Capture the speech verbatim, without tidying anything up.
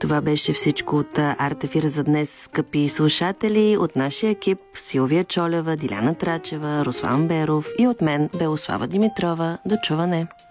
Това беше всичко от Артефир за днес, скъпи слушатели, от нашия екип Силвия Чолева, Диляна Трачева, Руслан Беров и от мен Белослава Димитрова. До чуване!